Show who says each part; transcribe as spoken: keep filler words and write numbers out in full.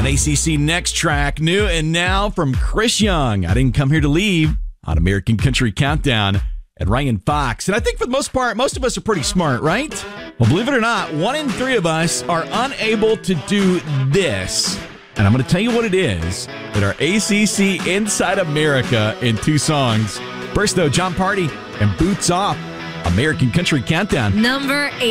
Speaker 1: A C C Next Track, new and now from Chris Young. I Didn't Come Here to Leave on American Country Countdown and Ryan Fox. And I think for the most part, most of us are pretty smart, right? Well, believe it or not, one in three of us are unable to do this. And I'm going to tell you what it is in our A C C Inside America in two songs. First, though, John Party and Boots Off, American Country Countdown.
Speaker 2: Number eight.